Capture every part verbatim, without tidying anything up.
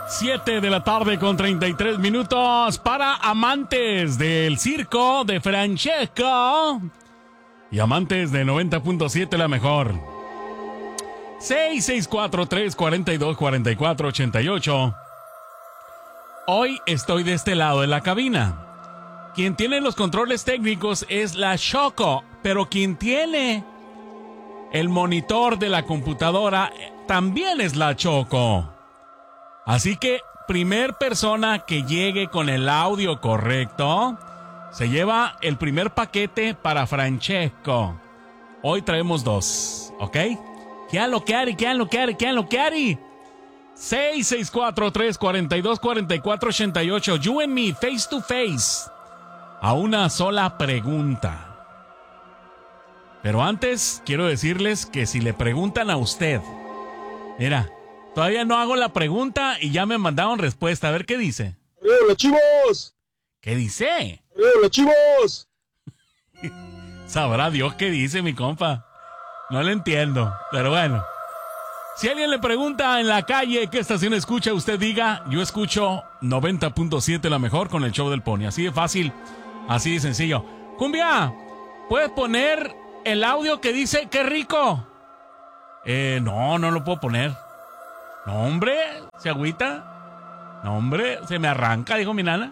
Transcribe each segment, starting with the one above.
siete de la tarde con treinta y tres minutos para amantes del circo de Francesco y amantes de noventa punto siete la mejor. seis seis cuatro tres cuatro dos cuatro cuatro ocho ocho. Hoy estoy de este lado de la cabina. Quien tiene los controles técnicos es la Choco, pero quien tiene el monitor de la computadora también es la Choco. Así que, primer persona que llegue con el audio correcto, se lleva el primer paquete para Francesco. Hoy traemos dos, ¿ok? ¿Qué lo que haré? ¿Qué lo que haré? ¿Qué lo que haré? seis seis cuatro tres cuatro dos cuatro cuatro ocho ocho. You and me, face to face. A una sola pregunta. Pero antes, quiero decirles que si le preguntan a usted, mira, todavía no hago la pregunta y ya me mandaron respuesta. A ver qué dice. ¡Arriba los Chivos! ¿Qué dice? ¡Arriba los Chivos! Sabrá Dios qué dice mi compa. No le entiendo, pero bueno. Si alguien le pregunta en la calle qué estación escucha, usted diga, yo escucho noventa punto siete la mejor con el show del Pony. Así de fácil, así de sencillo. Cumbia, ¿puedes poner el audio que dice qué rico? Eh, no, no lo puedo poner. No, hombre, ¿se agüita? No, hombre, se me arranca, dijo mi nana.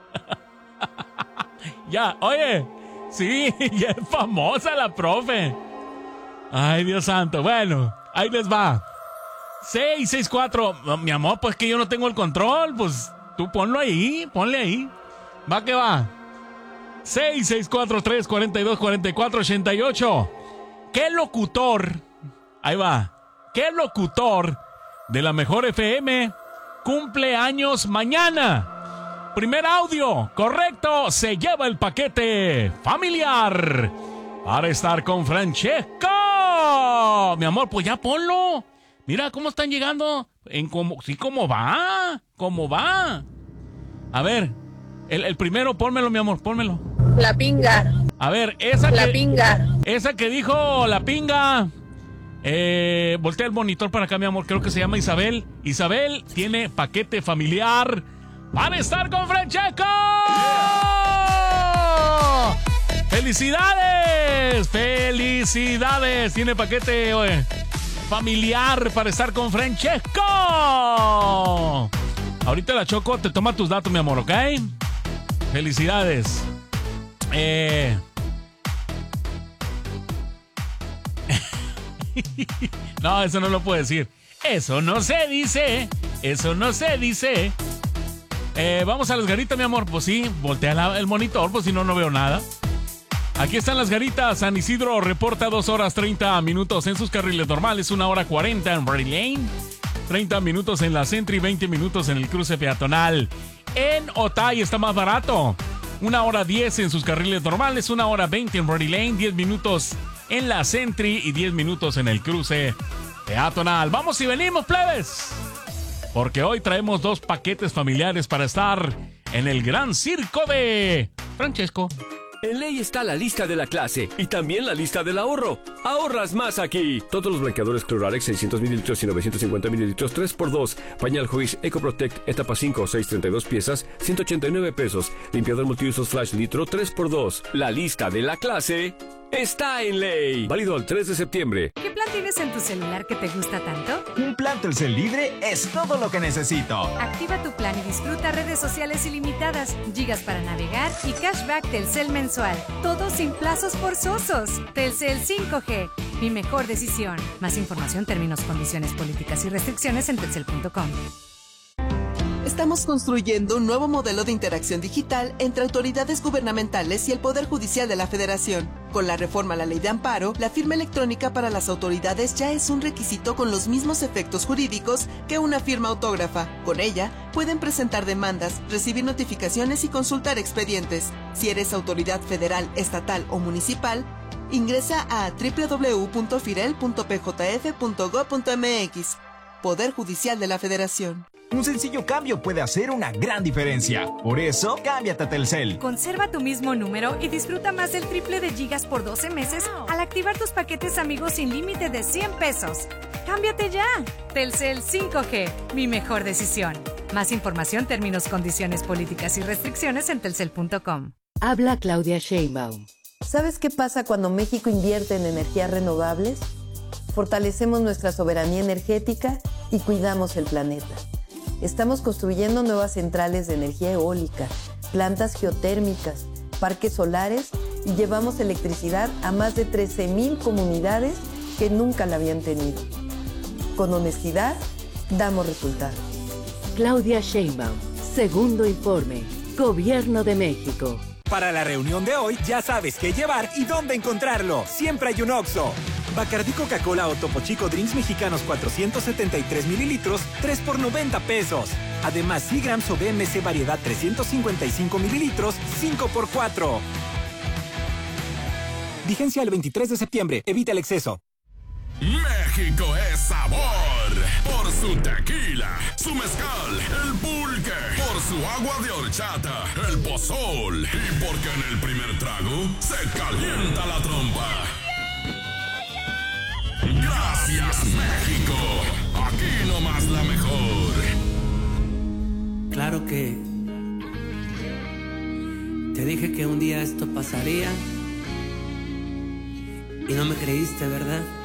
Ya, oye, sí, ya es famosa la profe. Ay, Dios santo, bueno, ahí les va. seis seis cuatro, mi amor, pues que yo no tengo el control, pues tú ponlo ahí, ponle ahí. Va que va. seis seis cuatro tres cuatro dos cuatro cuatro ocho ocho. ¿Qué locutor? Ahí va. ¿Qué locutor de la mejor F M cumple años mañana? Primer audio, correcto, se lleva el paquete familiar para estar con Francesco. Mi amor, pues ya ponlo. Mira cómo están llegando. En cómo, sí, cómo va. ¿Cómo va? A ver, el, el primero, pónmelo, mi amor, pónmelo. La pinga. A ver, esa La que, pinga. Esa que dijo la pinga. Eh, voltea el monitor para acá, mi amor. Creo que se llama Isabel. Isabel tiene paquete familiar para estar con Francesco. Yeah. ¡Felicidades! ¡Felicidades! Tiene paquete oye, familiar para estar con Francesco. Ahorita la Choco te toma tus datos, mi amor, ¿ok? Felicidades. Eh... No, eso no lo puedo decir. Eso no se dice. Eso no se dice. Eh, vamos a las garitas, mi amor. Pues sí, voltea la, el monitor, pues si no, no veo nada. Aquí están las garitas. San Isidro reporta dos horas treinta minutos en sus carriles normales, una hora cuarenta en Brady Lane, treinta minutos en la Sentry, veinte minutos en el cruce peatonal. En Otay está más barato. Una hora diez en sus carriles normales, una hora veinte en Brady Lane, diez minutos en la Sentry y diez minutos en el cruce peatonal. Vamos y venimos, plebes. Porque hoy traemos dos paquetes familiares para estar en el gran circo de Francesco. En ley está la lista de la clase y también la lista del ahorro. Ahorras más aquí. Todos los blanqueadores Cloralex seiscientos mililitros y novecientos cincuenta mililitros tres por dos. Pañal Huish EcoProtect etapa cinco, seis, treinta y dos piezas, ciento ochenta y nueve pesos. Limpiador multiusos Flash Litro tres por dos. La lista de la clase está en ley. Válido el tres de septiembre. ¿Qué plan tienes en tu celular que te gusta tanto? Un plan Telcel libre es todo lo que necesito. Activa tu plan y disfruta redes sociales ilimitadas, gigas para navegar y cashback Telcel mensual. Todo sin plazos forzosos. Telcel cinco G, mi mejor decisión. Más información, términos, condiciones, políticas y restricciones en telcel punto com. Estamos construyendo un nuevo modelo de interacción digital entre autoridades gubernamentales y el Poder Judicial de la Federación. Con la reforma a la Ley de Amparo, la firma electrónica para las autoridades ya es un requisito con los mismos efectos jurídicos que una firma autógrafa. Con ella, pueden presentar demandas, recibir notificaciones y consultar expedientes. Si eres autoridad federal, estatal o municipal, ingresa a doble u doble u doble u punto firel punto p j f punto gob punto m x. Poder Judicial de la Federación. Un sencillo cambio puede hacer una gran diferencia. Por eso, cámbiate a Telcel. Conserva tu mismo número y disfruta más del triple de gigas por doce meses al activar tus paquetes amigos sin límite de cien pesos. ¡Cámbiate ya! Telcel cinco G, mi mejor decisión. Más información, términos, condiciones, políticas y restricciones en telcel punto com. Habla Claudia Sheinbaum. ¿Sabes qué pasa cuando México invierte en energías renovables? Fortalecemos nuestra soberanía energética y cuidamos el planeta. Estamos construyendo nuevas centrales de energía eólica, plantas geotérmicas, parques solares y llevamos electricidad a más de trece mil comunidades que nunca la habían tenido. Con honestidad, damos resultados. Claudia Sheinbaum, segundo informe, Gobierno de México. Para la reunión de hoy, ya sabes qué llevar y dónde encontrarlo. Siempre hay un Oxxo. Bacardí Coca-Cola o Topo Chico Drinks Mexicanos cuatrocientos setenta y tres mililitros, tres por noventa pesos. Además, Seagrams o B M C Variedad trescientos cincuenta y cinco mililitros, cinco por cuatro. Vigencia el veintitrés de septiembre. Evita el exceso. México es sabor. Por su tequila, su mezcal, el pulque. Por su agua de horchata, el pozol. Y porque en el primer trago se calienta la trompa. Gracias, México. Aquí nomás la mejor. Claro que te dije que un día esto pasaría y no me creíste, ¿verdad?